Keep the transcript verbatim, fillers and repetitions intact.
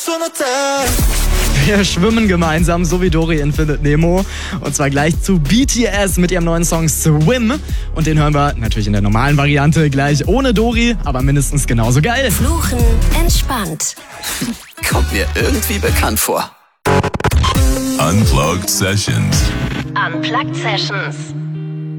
Wir schwimmen gemeinsam, so wie Dory in Findet Nemo. Und zwar gleich zu B T S mit ihrem neuen Song Swim. Und den hören wir natürlich in der normalen Variante gleich ohne Dory, aber mindestens genauso geil. Fluchen entspannt. Kommt mir irgendwie bekannt vor. Unplugged Sessions. Unplugged Sessions.